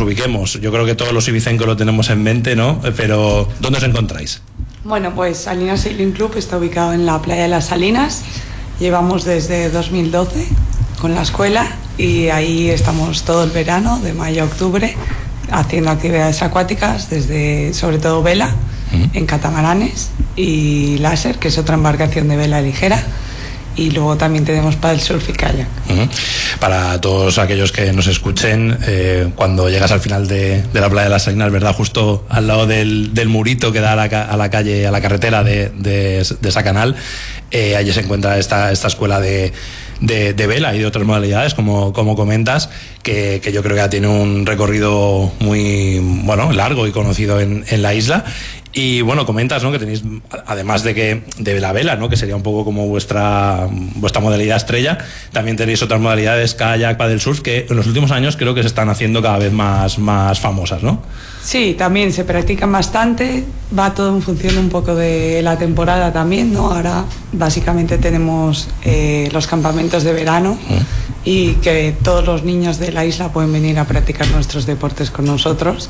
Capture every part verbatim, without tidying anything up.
ubiquemos. Yo creo que todos los ibicencos lo tenemos en mente, ¿no? Pero ¿dónde os encontráis? Bueno, pues Salinas Sailing Club está ubicado en la playa de las Salinas. Llevamos desde dos mil doce con la escuela y ahí estamos todo el verano, de mayo a octubre, haciendo actividades acuáticas, desde sobre todo vela, uh-huh. en catamaranes, y láser, que es otra embarcación de vela ligera. Y luego también tenemos paddle surf y kayak. Uh-huh. Para todos aquellos que nos escuchen, eh, cuando llegas al final de, de la playa de las Salinas, ¿verdad? Justo al lado del, del murito que da a la, a la calle, a la carretera de, de, de esa canal, eh, allí se encuentra esta, esta escuela de, de, de vela y de otras modalidades, como, como comentas, que, que yo creo que ya tiene un recorrido muy bueno, largo y conocido en, en la isla. Y bueno, comentas, ¿no?, que tenéis, además de que de la vela, ¿no?, que sería un poco como vuestra vuestra modalidad estrella, también tenéis otras modalidades, kayak, paddle surf, que en los últimos años creo que se están haciendo cada vez más, más famosas, ¿no? Sí, también se practican bastante, va todo en función un poco de la temporada también, ¿no? Ahora básicamente tenemos eh, los campamentos de verano mm. y que todos los niños de la isla pueden venir a practicar nuestros deportes con nosotros.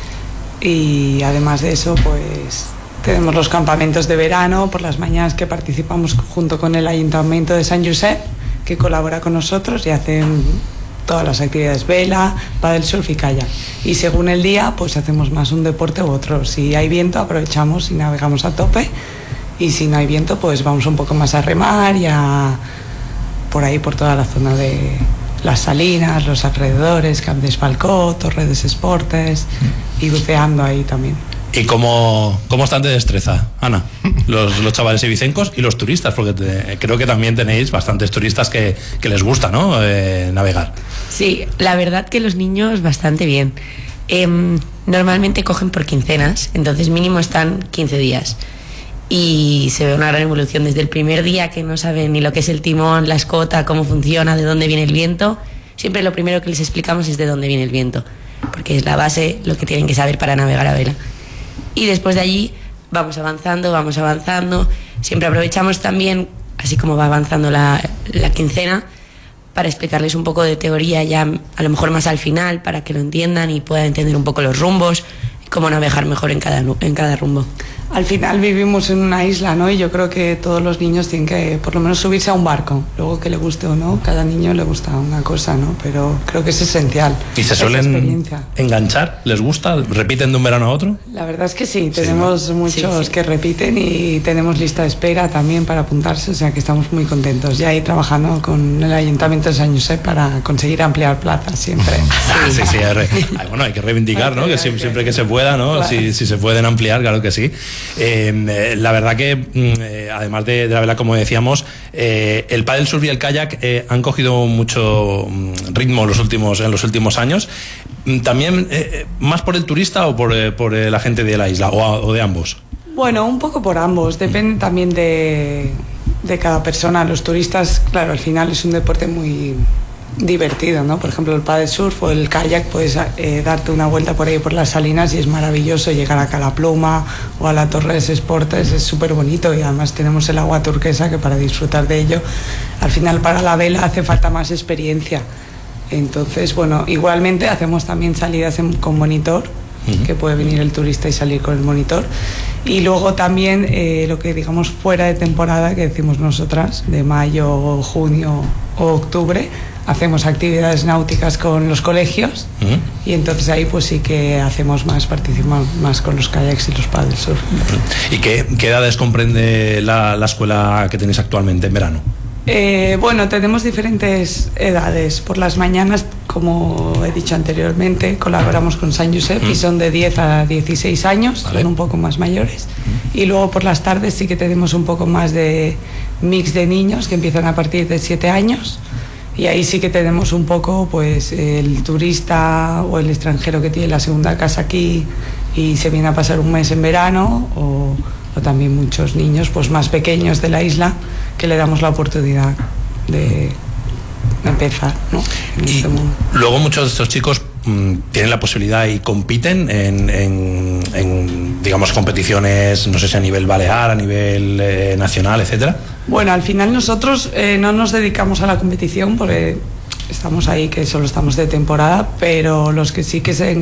Y además de eso, pues tenemos los campamentos de verano por las mañanas, que participamos junto con el Ayuntamiento de San Josep, que colabora con nosotros y hacen todas las actividades, vela, paddle surf y kayak. Y según el día, pues hacemos más un deporte u otro. Si hay viento, aprovechamos y navegamos a tope, y si no hay viento, pues vamos un poco más a remar y a por ahí, por toda la zona de las Salinas, los alrededores, Camp de Espalcó, Torre de Esportes, y buceando ahí también. ¿Y cómo, cómo están de destreza, Ana, los, los chavales ibicencos y los turistas? Porque te, creo que también tenéis bastantes turistas que, que les gusta, ¿no?, eh, navegar. Sí, la verdad que los niños bastante bien. Eh, normalmente cogen por quincenas, entonces mínimo están quince días. Y se ve una gran evolución desde el primer día, que no saben ni lo que es el timón, la escota, cómo funciona, de dónde viene el viento. Siempre lo primero que les explicamos es de dónde viene el viento, porque es la base, lo que tienen que saber para navegar a vela. Y después de allí vamos avanzando, vamos avanzando. Siempre aprovechamos también, así como va avanzando la, la quincena, para explicarles un poco de teoría ya a lo mejor más al final, para que lo entiendan y puedan entender un poco los rumbos, cómo navegar mejor en cada, en cada rumbo. Al final vivimos en una isla, ¿no? Y yo creo que todos los niños tienen que por lo menos subirse a un barco. Luego, que le guste o no, cada niño le gusta una cosa, ¿no? Pero creo que es esencial. ¿Y se suelen enganchar? ¿Les gusta? ¿Repiten de un verano a otro? La verdad es que sí, tenemos sí, ¿no? muchos sí, sí. que repiten, y tenemos lista de espera también para apuntarse, o sea que estamos muy contentos. Ya ahí trabajando con el Ayuntamiento de San Josep para conseguir ampliar plazas siempre. Sí, sí, sí. sí. Bueno, hay que reivindicar, ¿no? Que siempre, siempre que se pueda, ¿no? Claro. Si, si se pueden ampliar, claro que sí. Eh, la verdad que eh, además de, de la vela, como decíamos, eh, el paddle surf y el kayak eh, han cogido mucho ritmo los últimos, en los últimos años. También eh, más por el turista o por, eh, por eh, la gente de la isla, o, o de ambos. Bueno, un poco por ambos, depende también de, de cada persona. Los turistas, claro, al final es un deporte muy divertido, ¿no? Por ejemplo, el paddle surf o el kayak, puedes eh, darte una vuelta por ahí por las Salinas y es maravilloso. Llegar a Calapluma o a la Torre de Esportes es súper bonito, y además tenemos el agua turquesa, que para disfrutar de ello, al final para la vela hace falta más experiencia. Entonces, bueno, igualmente hacemos también salidas en, con monitor, uh-huh. que puede venir el turista y salir con el monitor. Y luego también eh, lo que digamos fuera de temporada, que decimos nosotras, de mayo, junio o octubre, hacemos actividades náuticas con los colegios, uh-huh. y entonces ahí pues sí que hacemos más, participamos más con los kayaks y los paddle surf. ¿Y qué, qué edades comprende la, la escuela que tenéis actualmente en verano? Eh, bueno, tenemos diferentes edades. Por las mañanas, como he dicho anteriormente, colaboramos con San Josep, uh-huh. y son de diez a dieciséis años, vale. son un poco más mayores. Uh-huh. Y luego por las tardes sí que tenemos un poco más de mix de niños, que empiezan a partir de siete años. Y ahí sí que tenemos un poco, pues, el turista o el extranjero que tiene la segunda casa aquí y se viene a pasar un mes en verano, o, o también muchos niños, pues, más pequeños de la isla, que le damos la oportunidad de empezar, ¿no? En y este mundo. Luego muchos de estos chicos mmm, tienen la posibilidad y compiten en, en, en, digamos, competiciones, no sé si a nivel balear, a nivel eh, nacional, etcétera. Bueno, al final nosotros eh, no nos dedicamos a la competición porque estamos ahí, que solo estamos de temporada, pero los que sí que se